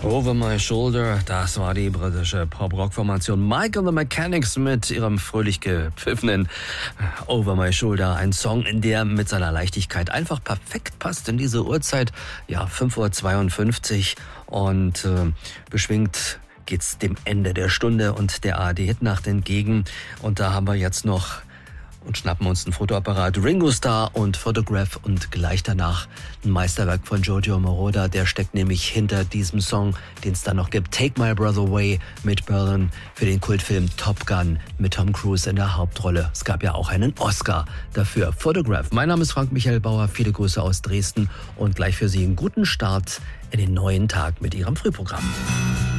Over My Shoulder, das war die britische Pop-Rock-Formation Mike and the Mechanics mit ihrem fröhlich gepfiffenen Over My Shoulder. Ein Song, der mit seiner Leichtigkeit einfach perfekt passt in diese Uhrzeit. Ja, 5:52 Uhr und beschwingt geht's dem Ende der Stunde und der ARD-Hitnacht entgegen. Und da haben wir jetzt noch und schnappen uns ein Fotoapparat. Ringo Starr und Photograph und gleich danach ein Meisterwerk von Giorgio Moroder. Der steckt nämlich hinter diesem Song, den es da noch gibt. Take My Breath Away mit Berlin für den Kultfilm Top Gun mit Tom Cruise in der Hauptrolle. Es gab ja auch einen Oscar dafür. Photograph. Mein Name ist Frank Michael Bauer. Viele Grüße aus Dresden und gleich für Sie einen guten Start in den neuen Tag mit Ihrem Frühprogramm.